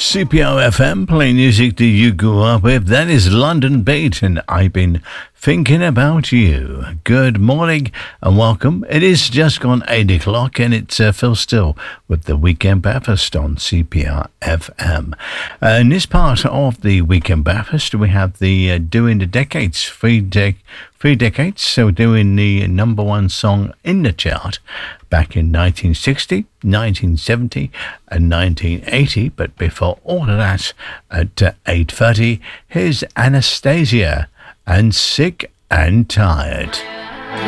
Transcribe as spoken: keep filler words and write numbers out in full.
C P R F M, playing music that you grew up with. That is London Beat, and I've been thinking about you. Good morning and welcome. It is just gone eight o'clock, and it's uh, Phil Still with the Weekend Breakfast on C P R F M. Uh, in this part of the Weekend Breakfast, we have the uh, Doing the Decades, three, de- three decades, so doing the number one song in the chart back in nineteen sixty, nineteen seventy and nineteen eighty. But before all of that, at uh, eight thirty, here's Anastasia and Sick and Tired.